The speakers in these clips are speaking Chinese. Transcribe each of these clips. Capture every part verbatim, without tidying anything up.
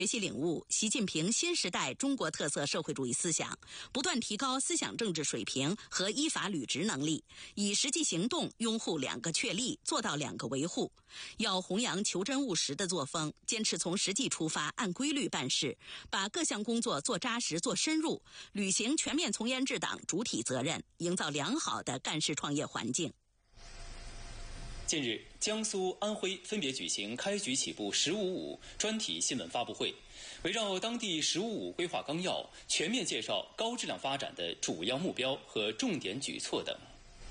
学习领悟习近平新时代中国特色社会主义思想，不断提高思想政治水平和依法履职能力，以实际行动拥护两个确立，做到两个维护。要弘扬求真务实的作风，坚持从实际出发，按规律办事，把各项工作做扎实、做深入，履行全面从严治党主体责任，营造良好的干事创业环境。 近日，江苏、安徽分别举行开局起步“十五五”专题新闻发布会，围绕当地“十五五”规划纲要，全面介绍高质量发展的主要目标和重点举措等。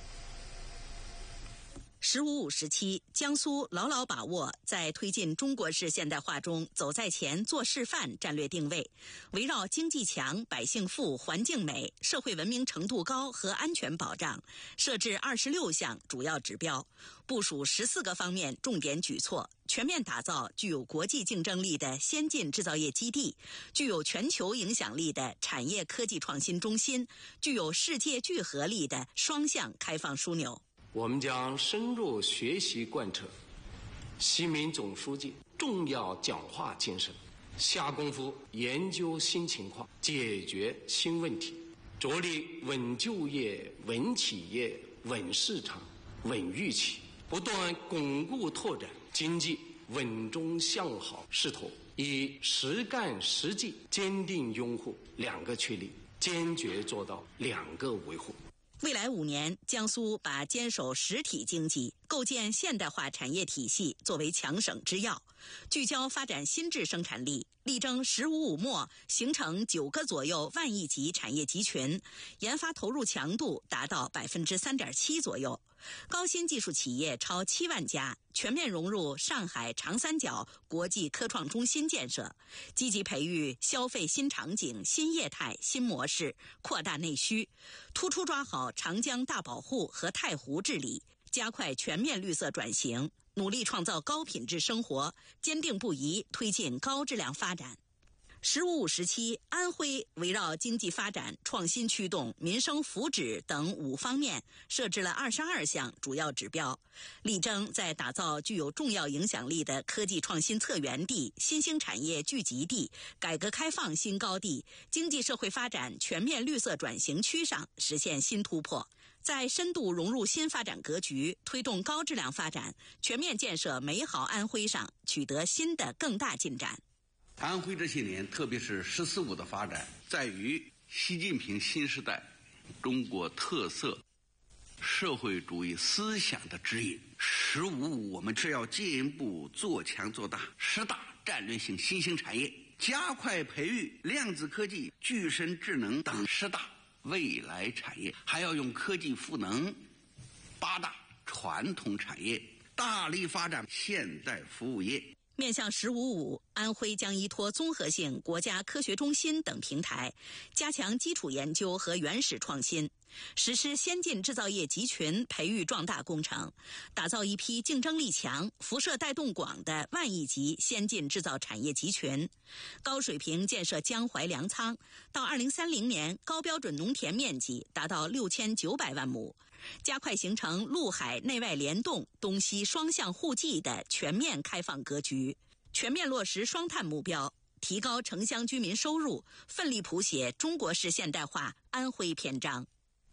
十五五时期，江苏牢牢把握在推进中国式现代化中走在前、做示范战略定位，围绕经济强、百姓富、环境美、社会文明程度高和安全保障，设置二十六项主要指标，部署十四个方面重点举措，全面打造具有国际竞争力的先进制造业基地，具有全球影响力的产业科技创新中心，具有世界聚合力的双向开放枢纽。 我们将深入学习贯彻习民总书记重要讲话精神，下功夫研究新情况，解决新问题，着力稳就业、稳企业、稳市场、稳预期，不断巩固拓展经济稳中向好势头，以实干实际坚定拥护两个确立，坚决做到两个维护。 未来五年，江苏把坚守实体经济、构建现代化产业体系作为强省之要，聚焦发展新质生产力，力争“十五五”末形成九个左右万亿级产业集群，研发投入强度达到百分之三点七左右，高新技术企业超七万家，全面融入上海长三角国际科创中心建设，积极培育消费新场景、新业态、新模式，扩大内需，突出抓好长江大保护和太湖治理，加快全面绿色转型，努力创造高品质生活，坚定不移推进高质量发展。十五五时期，安徽围绕经济发展、创新驱动、民生福祉等五方面设置了二十二项主要指标，力争在打造具有重要影响力的科技创新策源地、新兴产业聚集地、改革开放新高地、经济社会发展全面绿色转型区上实现新突破，在深度融入新发展格局、推动高质量发展、全面建设美好安徽上取得新的更大进展。 安徽这些年，特别是“十四五”的发展，在于习近平新时代中国特色社会主义思想的指引。十五五，我们是要进一步做强做大十大战略性新兴产业，加快培育量子科技、具身智能等十大未来产业，还要用科技赋能八大传统产业，大力发展现代服务业。 面向“十五五”，安徽将依托综合性国家科学中心等平台，加强基础研究和原始创新，实施先进制造业集群培育壮大工程，打造一批竞争力强、辐射带动广的万亿级先进制造产业集群，高水平建设江淮粮仓，到二零三零年高标准农田面积达到六千九百万亩，加快形成陆海内外联动、东西双向互济的全面开放格局，全面落实双碳目标，提高城乡居民收入，奋力谱写中国式现代化安徽篇章。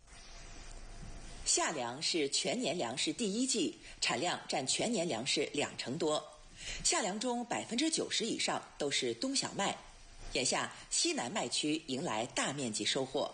夏粮是全年粮食第一季，产量占全年粮食两成多。夏粮中百分之九十以上都是冬小麦，眼下西南麦区迎来大面积收获。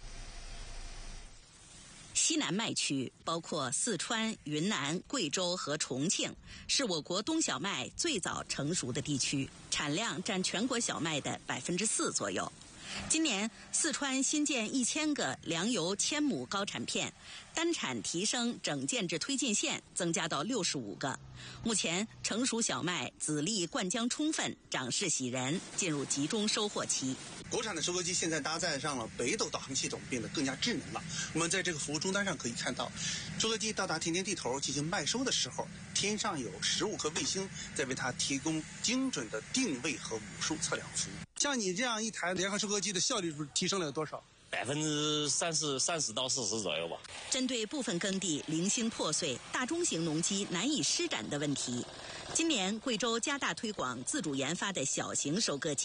西南麦区包括四川、云南、贵州和重庆，是我国冬小麦最早成熟的地区，产量占全国小麦的百分之四左右。今年，四川新建一千个粮油千亩高产片，单产提升整建制推进线增加到六十五个。目前，成熟小麦籽粒灌浆充分，长势喜人，进入集中收获期。 国产的收割机现在搭载上了北斗导航系统，变得更加智能了。我们在这个服务终端上可以看到，收割机到达田间地头进行麦收的时候，天上有十五颗卫星在为它提供精准的定位和武术测量服务。像你这样一台联合收割机的效率提升了有多少？ 百分之三十、三十到四十左右吧。 针对部分耕地零星破碎、大中型农机难以施展的问题，今年贵州加大推广自主研发的小型收割机。